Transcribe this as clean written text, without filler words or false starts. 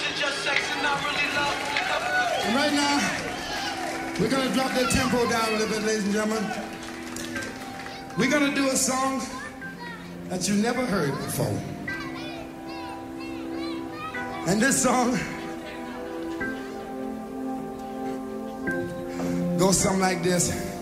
And right now, we're going to drop that tempo down a little bit, ladies and gentlemen. We're going to do a song that you never heard before. And this song goes something like this.